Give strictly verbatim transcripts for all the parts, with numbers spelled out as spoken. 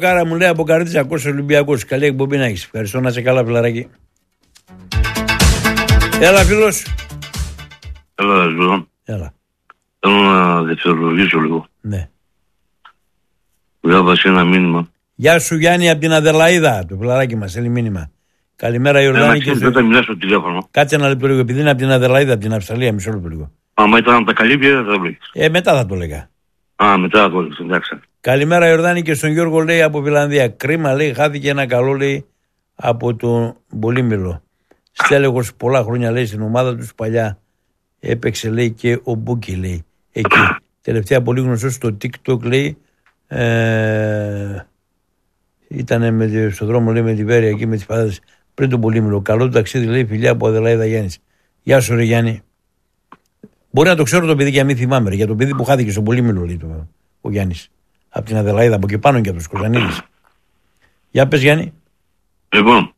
Κάρα μου λέει από Καρδίτσα, ακούς Ολυμπιακός. Καλή εκπομπή να έχεις. Ευχαριστώ, να είσαι καλά, φιλαράκι. Έλα, φίλος. Έλα, Ζω. Έλα. Θέλω να δευτερολογήσω λίγο. Ναι. Διάβασε ένα μήνυμα. Γεια σου, Γιάννη, από την Αδελαίδα. Το φιλαράκι μας, θέλει μήνυμα. Καλημέρα, Ιορδάνη. Και δεν θα μιλάς στο τηλέφωνο. Κάτσε ένα λεπτό λίγο, επειδή είναι από την Αδελαίδα, από την Αυστραλία, μισό λεπτό λίγο. Άμα ήταν να τα καλύπτει, δεν θα το λέγεις. Ε, μετά θα το λέγα. Α, μετά θα το λέγεις, εντάξει. Καλημέρα, Ιορδάνη, και στον Γιώργο, λέει, από Φιλανδία. Κρίμα, λέει, χάθηκε ένα καλό, λέει, από τον Πολύμηλο. Στέλεχος πολλά χρόνια, λέει, στην ομάδα του παλιά. Έπαιξε, λέει, και ο Μπούκι, λέει, εκεί. Τελευταία πολύ γνωστό στο TikTok, λέει, ε, ήταν στον δρόμο, λέει, με τη Βέρεια εκεί με τις παδάδες πριν τον Πολύμηλο. Καλό του ταξίδι, λέει, φιλιά από Αδελαίδα, Γιάννης. Γεια σου, ρε Γιάννη. Μπορεί να το ξέρω το παιδί και να μην θυμάμαι, ρε, για το παιδί που χάθηκε στον Πολύμηλο, λέει, το, ο Γιάννης. Από την Αδελαίδα, από εκεί πάνω και από τους Κωνσταντίνης. Για πες, Γιάννη. Λοιπόν,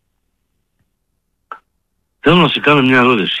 θέλω να σε κάνω μια ερώτηση.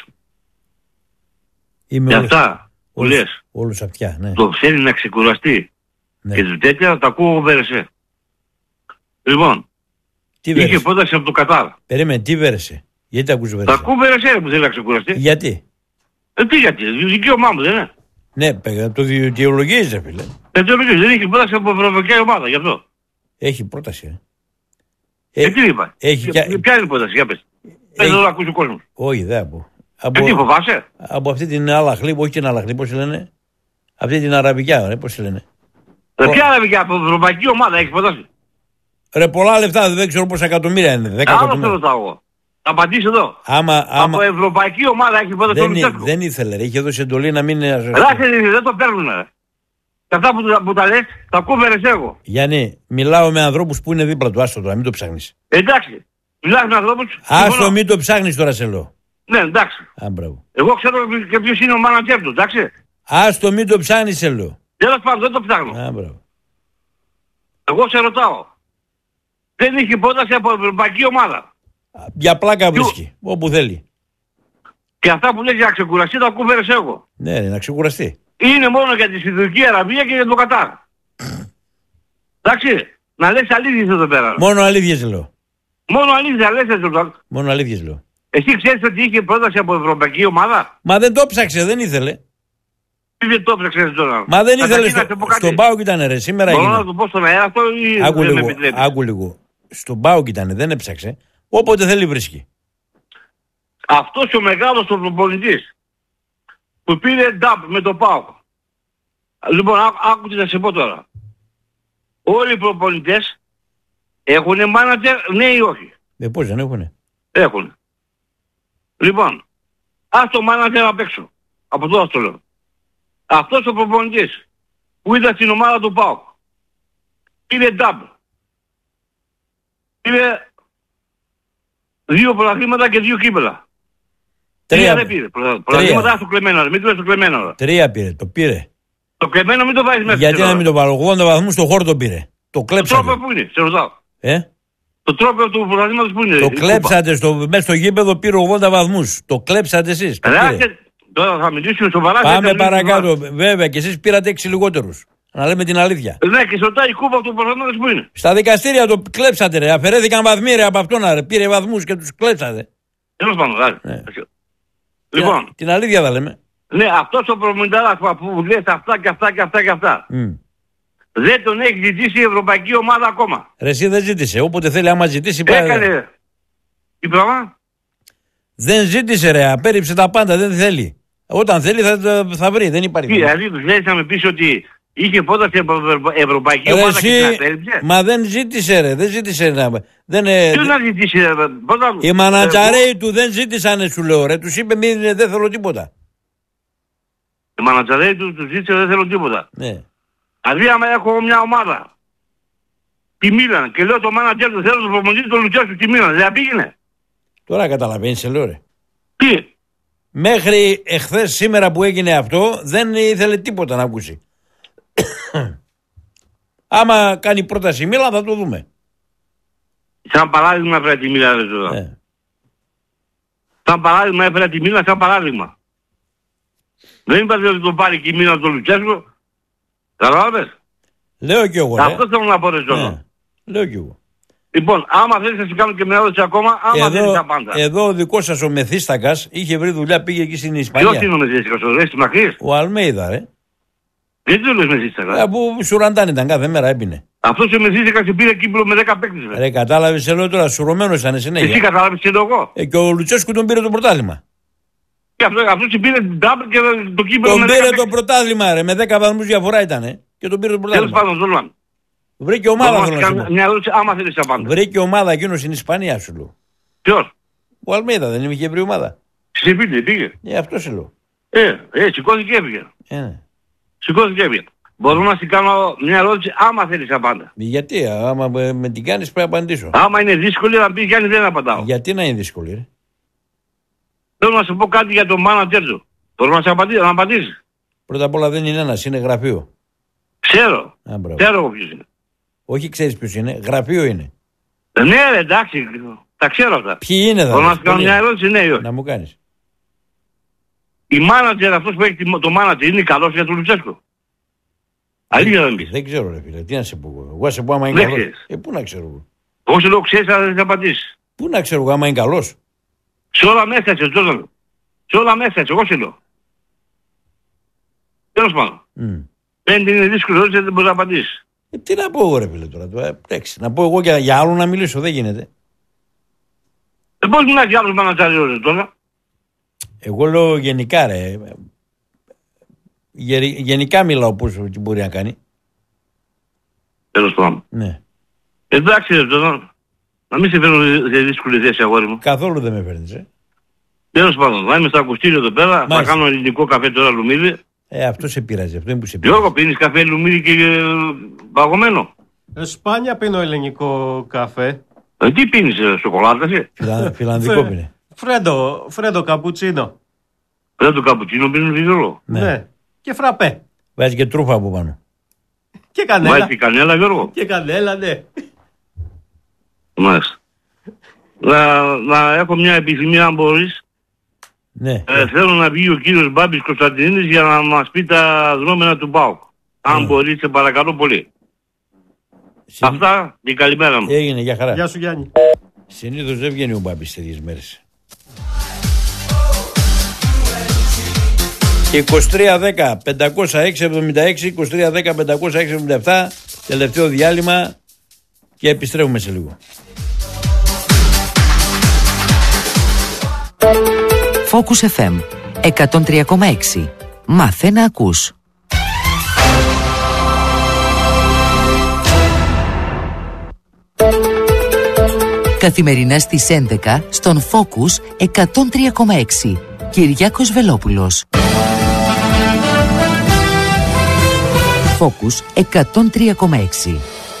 Είμαι για όλες, αυτά που όλες, λες, όλους αυτιά, ναι. το θέλει να ξεκουραστεί, Ναι. και τέτοια τα ακούω βέρεσε. Λοιπόν, Τι είχε βέρεσε. πρόταση από το Κατάρ. Περίμενε, τι βέρεσε. Γιατί τα ακούς Τα βέρεσε. ακούω βέρεσε που θέλει να ξεκουραστεί. Γιατί. Ε, τι γιατί, δικαίωμά μου δεν είναι. Ναι, παιγα, το δικαιολογείς, ρε φίλε. Ε, το δικαίωμα, δεν είχε πρόταση από ευρωπαϊκή ομάδα, γι' αυτό. Έχει πρόταση. Ε, Ε, τι είπα. έχει Ποια, και- ποια είναι η πρόταση, για πες. Δεν το ακούσει ο κόσμος. όχι, δεν από. Ε, τι Από, φοβάσαι. από αυτή την Αλαχλή, όχι την Αλαχλή, πώς τη λένε. Αυτή την Αραβικιά, ρε, πώς τη λένε. Ε, ποια είναι για από ευρωπαϊκή ομάδα έχει πρόταση. Ρε, πολλά λεφτά, δεν ξέρω πόσα εκατομμύρια είναι. Δέκα Άλλο το εκατομμύρια. ρωτάω εγώ. Θα απαντήσω εδώ. Άμα, άμα Από ευρωπαϊκή ομάδα έχει πρόταση ο δεν, Λουτσέσκου. δεν ήθελε, ρε, είχε δώσει εντολή να μην. Ελάχιστα δεν το παίρνουν. Ρε. Και αυτά που, που τα λες, τα κούβερες εγώ. Γιάννη, μιλάω με ανθρώπους που είναι δίπλα του, άστο τώρα, μην το ψάχνεις. Εντάξει. Μιλάς με ανθρώπους. Άστο, συμφωνώ. μην το ψάχνεις τώρα, σε λέω. Ναι, εντάξει. Α, μπράβο. Εγώ ξέρω και ποιος είναι ο μάνατζερ του, εντάξει. Άστο, μην το ψάχνεις, σε λέω. Τέλος πάντων, δεν το ψάχνω. Α, μπράβο. Εγώ σε ρωτάω. Δεν είχε πρόταση από ευρωπαϊκή ομάδα. Για πλάκα βρίσκει, όπου θέλει. Και αυτά που λες για να ξεκουραστεί τα κούβερες εγώ. Ναι, ναι, να ξεκουραστεί. Είναι μόνο για τη Σαουδική Αραβία και για το Κατάρ. Εντάξει. Να λες αλήθειες εδώ πέρα. Μόνο αλήθειες λέω. Μόνο αλήθεια λες εδώ. Μόνο αλήθειες λέω. Εσύ ξέρεις ότι είχε πρόταση από ευρωπαϊκή ομάδα. Μα δεν το ψάξε, δεν ήθελε. Τι δεν το ψάξες τώρα. Μα δεν ήθελε. Καταρχήν, Στο, να σε πω κάτι. στον Πάοκ ήταν, ρε, σήμερα Μπορώ να έγινε. το πω στον αέρα αυτό ή Άκου δεν με λίγο, επιτρέπεις. άκου λίγο. Στον Πάοκ ήταν, δεν έψαξε. Όποτε θέλει βρίσκει. Αυτός ο μεγάλος ο προπονητής που πήρε ντάμπ με το ΠΑΟΚ. Λοιπόν, άκου, άκου τι θα σε πω τώρα. Όλοι οι προπονητές έχουν μάνατζερ, ναι ή όχι. Ε, πώς δεν έχουνε. Έχουν. Λοιπόν, ας το μάνατζερ απ' έξω. Από τώρα το λέω. Αυτός ο προπονητής που ήταν στην ομάδα του ΠΑΟΚ πήρε ντάμπ. Πήρε δύο πρωταθλήματα και δύο κύπελα. Τρία δεν πήρε. Πρωταθλήματα στο κλεμμένο. Μην του λες το κλεμμένο. Τρία πήρε, το πήρε. Το κλεμμένο μην το βάζεις μέσα. Γιατί να μην το βάλω, ογδόντα βαθμούς στο χώρο το πήρε. Το Το κλέψατε. τρόπο που είναι, σε ρωτάω. Ε? Το τρόπο του πρωταθλήματος που είναι. Το η κλέψατε στο, μέσα στο γήπεδο, πήρε ογδόντα βαθμούς. Το κλέψατε εσείς. Το κούπα. πήρε. Ρε, τώρα θα μιλήσουμε σοβαρά. Πάμε δεν θα μιλήσουμε παρακάτω. Βέβαια, και εσείς πήρατε έξι λιγότερους. Να λέμε την αλήθεια. σοβαρά. Ναι, και σε ρωτάει η κούπα του πρωταθλήματος που είναι. Στα δικαστήρια το κλέψατε, ρε. Αφαιρέθηκαν βαθμοί, ρε, από αυτόν, ρε. Πήρε βαθμούς και τους κλέψατε. Τέλος πάντων, άρα. Ναι. Λοιπόν, Την, την αλήθεια θα λέμε. ναι, αυτός ο προμηθαράς που λες αυτά και αυτά και αυτά και αυτά. Mm. Δεν τον έχει ζητήσει η Ευρωπαϊκή Ομάδα ακόμα. Ρε, εσύ δεν ζήτησε. Όποτε θέλει, άμα ζητήσει, πάει. Έκανε. Τι πράγμα. Δεν ζήτησε, ρε. Απέρριψε τα πάντα. Δεν θέλει. Όταν θέλει θα, θα βρει. Δεν υπάρχει. Τι, δηλαδή του θέλεις να με πεις ότι είχε πρόταση από Ευρω- Ευρωπαϊκή Ρε, Ομάδα και εσύ, την απέρριψε. μα δεν ζήτησε, ρε. Δεν ζήτησε να. Δεν, ε, Τι να ζητήσει, ρε, πρώτα- οι μανατζαρέοι του δεν ζήτησαν, σου λέω, ρε. Τους είπε μην, δεν θέλω τίποτα. Οι μανατζαρέοι του τους ζήτησε δεν θέλω τίποτα. Ναι. Δηλαδή άμα έχω μια ομάδα, τη Μίλαν, και λέω το μάνατζερ του θέλω τον προπονητή του Λουτσέσκου τη Μίλαν, δεν πήγαινε. Τώρα καταλαβαίνεις, σε λέω, ρε. Τι. Μέχρι εχθές σήμερα που έγινε αυτό δεν ήθελε τίποτα να ακούσει. Άμα κάνει πρόταση η Μίλαν θα το δούμε. Σαν παράδειγμα έφερα τη Μίλαν, ρε τώρα. Ε. Σαν παράδειγμα έφερα τη Μίλαν, σαν παράδειγμα. Δεν είπατε ότι τον πάρει και η Μίλαν τον Λουτσέσκου. Καταλάβες. Λέω κι εγώ, ρε. Αυτό θέλω να πω, ρε Ναι. Ζώνο. Λέω κι εγώ. Λοιπόν, άμα θέλεις να σου κάνω και μια ερώτηση ακόμα, άμα θέλεις τα πάντα. Εδώ ο δικός σας ο Μεθύστακας είχε βρει δουλειά, πήγε εκεί στην Ισπανία. Ποιος είναι ο Μεθύστακας, ο Ρέστης Μακρύς? Ο Αλμέιδα, ρε. Γιατί το λες Μεθύστακα? Από Σουραντάν ήταν, κάθε μέρα έμπινε. Αυτός ο Μεθύστακας πήρε Κύπρο με δέκα παίκτες. Ρε, κατάλαβες, λέω τώρα, σουρωμένος ήταν συνέχεια. Εσύ κατάλαβες και εγώ. Ε, και ο Λουτσέσκου τον πήρε το πρωτάθλημα. Και αυτό, αυτός πήρε την double και το Κύπρο τον με πήρε δέκα το πρωτάθλημα, ρε, με δέκα βαθμούς διαφορά ήταν. Ε, και τον πήρε το πρωτάθλημα. Τέλος πάντων, Ζολάν. Βρήκε ομάδα, θέλω να σου πω. Μια ερώτηση, άμα θέλεις τα πάντα. Βρήκε ομάδα εκείνο στην Ισπανία, σου λέω. Ποιος? Ο Αλμέιδα δεν είχε βρει ομάδα. Σε πήγε, πήγε. Ε, αυτό σε λέω. Ε, ε, σηκώθηκε και έφυγε. Ε, ναι. Σηκώθηκε και έφυγε. Μπορώ να σου κάνω μια ερώτηση, άμα θέλεις τα πάντα. Γιατί, άμα με, με την κάνεις πρέπει να απαντήσω. Άμα είναι δύσκολη να πεις Γιάννη δεν απαντάω. Γιατί να είναι δύσκολη, ρε. Θέλω να σου πω κάτι για τον μάνατζερ του. Μπορώ να σου απαντήσω, να απαντήσεις. Πρώτα απ' όλα δεν είναι ένας, είναι γραφείο. Ξέρω. Α, μπράβο. Ξέρω εγώ ποιος είναι. Όχι ξέρεις ποιος είναι, γραφείο είναι. Ε, ναι, ρε, εντάξει, τα ξέρω αυτά. Ποιοι είναι, θα Μπορώ να σου κάνω μια ερώτηση, ναι ή όχι. Να μου κάνεις. Η μάνατζερ, αυτός που έχει το μάνατζερ, είναι καλός για τον Λουτσέσκο. Αλήθεια δεν πεις. Δεν ξέρω, ρε φίλε, τι να σε πω εγώ. Εγώ σε πω άμα είναι Δεν καλός. ξέρεις. Ε, πού να ξέρω εγώ. Εγώ σου λέω ξέρεις, αλλά δεν θα απαντήσεις. Πού να ξέρω εγώ άμα είναι καλός. Σε όλα μέσα έτσι, Τζόρνταν. Σε όλα μέσα έτσι, εγώ σου λέω. Τέλος πάντων. Mm. Δεν είναι δύσκολο, δεν μπορείς να απαντήσεις. Ε, τι να πω εγώ, ρε φίλε τώρα. τώρα εντάξει, να πω εγώ για, για άλλο να μιλήσω, δεν γίνεται. Ε, πώς μιλάς για άλλους μάνατζερ τώρα. Εγώ λέω γενικά, ρε. Γε, γενικά μιλάω πώς μπορεί να κάνει. Τέλος πάντων. Ναι. Εντάξει, ρε τώρα. Να μην σε φέρω σε δύσκολη θέση, αγόρι μου. Καθόλου δεν με φέρνεις, ε. Τέλος πάντων, θα είμαι στο ακουστήριο εδώ πέρα, Μάλιστα. θα κάνω ελληνικό καφέ τώρα λουμίδι. Ε, αυτό σε πειράζει, αυτό είναι που σε πειράζει. Γιώργο, πίνεις καφέ λουμίδι και ε, παγωμένο. Ε, σπάνια πίνω ελληνικό καφέ. Ε, τι πίνεις, ε, σοκολάτα, εσύ. Φιλα, φιλανδικό πίνε. Φρέντο, φρέντο καπουτσίνο. Δεν το καπουτσίνο πίνεις Γιώργο. Ναι. Ναι. Και φραπέ. Βάζει και τρούφα από πάνω. Και κανέλα. Βάζεις και κανέλα, Γιώργο. Και κανέλα, ναι. Μάλιστα. Να, να έχω μια επιθυμία αν μπορείς. Ναι. Ε, θέλω να βγει ο κύριος Μπάμπης Κωνσταντινίδης για να μας πει τα δρόμενα του ΠΑΟΚ. Αν Ναι. μπορείς, σε παρακαλώ πολύ. Συν... Αυτά, την καλημέρα μου. Έγινε, για χαρά. Γεια σου Γιάννη. Συνήθως δεν βγαίνει ο Μπάμπης τέτοιες μέρες. Και είκοσι τρία δέκα πεντακόσια έξι εβδομήντα έξι, είκοσι τρία δέκα πεντακόσια έξι εβδομήντα επτά, τελευταίο διάλειμμα και επιστρέφουμε σε λίγο. Focus εφ εμ εκατόν τρία κόμμα έξι. Μάθε να ακούς. Καθημερινά στις έντεκα στον Focus εκατόν τρία κόμμα έξι. Κυριάκος Βελόπουλος. Focus εκατόν τρία κόμμα έξι.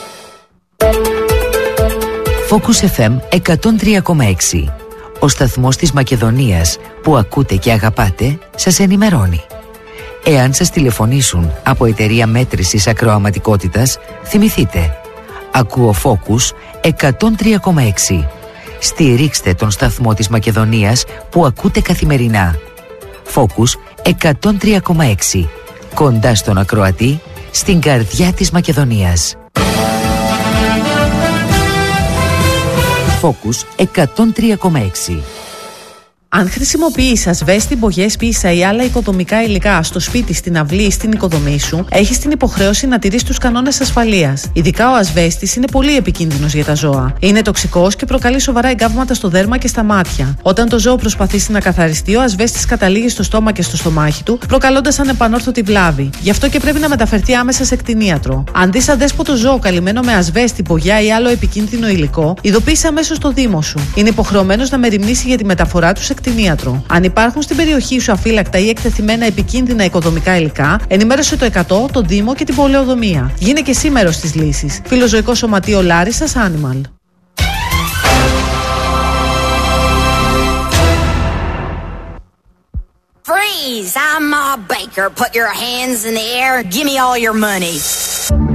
Focus εφ εμ εκατόν τρία κόμμα έξι. Ο σταθμός της Μακεδονίας που ακούτε και αγαπάτε σας ενημερώνει. Εάν σας τηλεφωνήσουν από εταιρεία μέτρησης ακροαματικότητας, θυμηθείτε. Ακούω Focus εκατόν τρία κόμμα έξι. Στηρίξτε τον σταθμό της Μακεδονίας που ακούτε καθημερινά. Focus εκατόν τρία κόμμα έξι. Κοντά στον ακροατή, στην καρδιά της Μακεδονίας. Focus εκατόν τρία κόμμα έξι. Αν χρησιμοποιείς ασβέστη, μπογιές, πίσα ή άλλα οικοδομικά υλικά στο σπίτι, στην αυλή ή στην οικοδομή σου, έχεις την υποχρέωση να τηρείς τους κανόνες ασφαλείας. Ειδικά ο ασβέστης είναι πολύ επικίνδυνος για τα ζώα. Είναι τοξικός και προκαλεί σοβαρά εγκάβματα στο δέρμα και στα μάτια. Όταν το ζώο προσπαθήσει να καθαριστεί, ο ασβέστης καταλήγει στο στόμα και στο στομάχι του, προκαλώντας ανεπανόρθωτη βλάβη. Γι' αυτό και πρέπει να μεταφερθεί άμεσα σε κτηνίατρο. Αν δεις αδέσποτο ζώο καλυμμένο με ασβέστη, μπογιά ή άλλο επικίνδυνο υλικό, ειδοποίησε αμέσως το δήμο σου. Είναι υποχρεωμένος να μεριμνήσει για τη μεταφορά του σε κτηνίατρο. Αν υπάρχουν στην περιοχή σου αφύλακτα ή εκτεθειμένα επικίνδυνα οικοδομικά υλικά, ενημέρωσε το εκατό, τον Δήμο και την πολεοδομία. Γίνε και εσύ μέρος της λύσης. Φιλοζωικό Σωματείο Λάρισσας Animal. Freeze! I'm Ma Baker. Put your hands in the air. Give me all your money.